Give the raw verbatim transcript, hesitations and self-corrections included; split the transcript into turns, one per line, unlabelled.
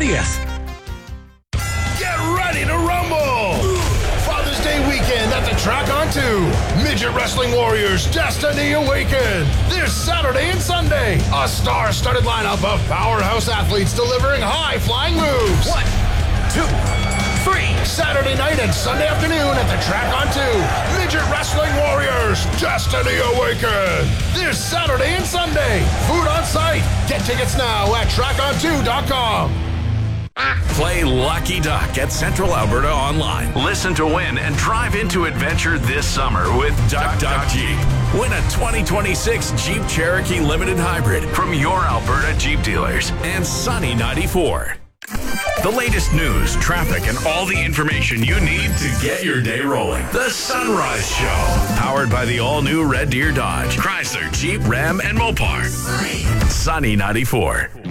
thirtieth.
Get ready to rumble! Father's Day weekend at the Track on two. Midget Wrestling Warriors Destiny Awaken. This Saturday and Sunday. A star-studded lineup of powerhouse athletes delivering high-flying moves.
One, two, three.
Saturday night and Sunday afternoon at the Track on two. Midget Wrestling Warriors Destiny Awaken. This Saturday and Sunday. Food on site. Get tickets now at track on two dot com.
Play Lucky Duck at Central Alberta Online. Listen to win and drive into adventure this summer with Duck Duck Jeep. Win a twenty twenty-six Jeep Cherokee Limited Hybrid from your Alberta Jeep dealers and Sunny ninety-four. The latest news, traffic, and all the information you need to get your day rolling. The Sunrise Show. Powered by the all-new Red Deer Dodge, Chrysler, Jeep, Ram, and Mopar. Sunny ninety-four.